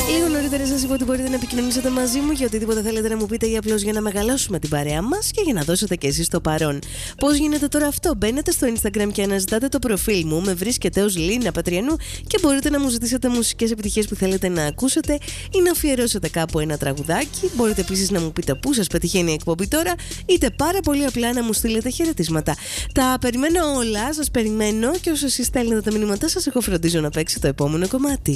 Λίγο νωρίτερα σας είπα ότι μπορείτε να επικοινωνήσετε μαζί μου για οτιδήποτε θέλετε να μου πείτε ή απλώς για να μεγαλώσουμε την παρέα μας και για να δώσετε και εσείς το παρόν. Πώς γίνεται τώρα αυτό? Μπαίνετε στο Instagram και αναζητάτε το προφίλ μου, με βρίσκετε ως Λίνα Πατριανού και μπορείτε να μου ζητήσετε μουσικές επιτυχίες που θέλετε να ακούσετε ή να αφιερώσετε κάπου ένα τραγουδάκι. Μπορείτε επίσης να μου πείτε πού σας πετυχαίνει η εκπομπή τώρα, είτε πάρα πολύ απλά να μου στείλετε χαιρετίσματα. Τα περιμένω όλα, σας περιμένω και όσο εσείς στέλνετε τα μηνύματά σας, εγώ φροντίζω να παίξει το επόμενο κομμάτι.